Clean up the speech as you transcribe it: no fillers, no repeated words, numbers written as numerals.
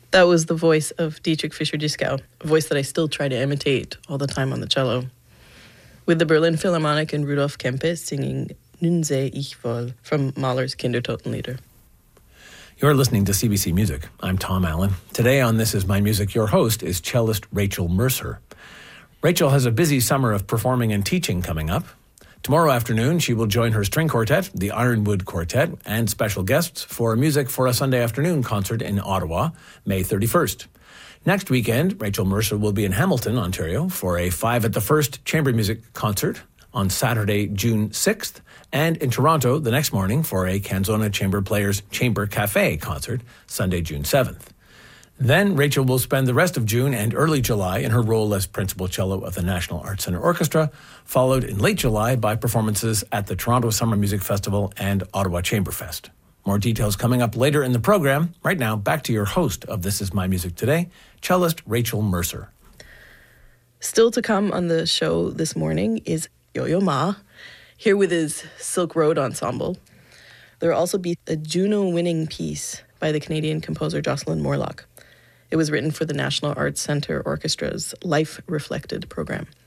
That was the voice of Dietrich Fischer-Dieskau, a voice that I still try to imitate all the time on the cello. With the Berlin Philharmonic and Rudolf Kempe singing Nun seh ich wohl from Mahler's Kindertotenlieder. You're listening to CBC Music. I'm Tom Allen. Today on This Is My Music, your host is cellist Rachel Mercer. Rachel has a busy summer of performing and teaching coming up. Tomorrow afternoon, she will join her string quartet, the Ironwood Quartet, and special guests for Music for a Sunday Afternoon concert in Ottawa, May 31st. Next weekend, Rachel Mercer will be in Hamilton, Ontario, for a 5 at the First chamber music concert on Saturday, June 6th, and in Toronto the next morning for a Canzona Chamber Players Chamber Cafe concert, Sunday, June 7th. Then Rachel will spend the rest of June and early July in her role as principal cello of the National Arts Centre Orchestra, followed in late July by performances at the Toronto Summer Music Festival and Ottawa Chamberfest. More details coming up later in the program. Right now, back to your host of This Is My Music Today, cellist Rachel Mercer. Still to come on the show this morning is Yo-Yo Ma, here with his Silk Road Ensemble. There will also be a Juno-winning piece by the Canadian composer Jocelyn Morlock. It was written for the National Arts Centre Orchestra's Life Reflected program.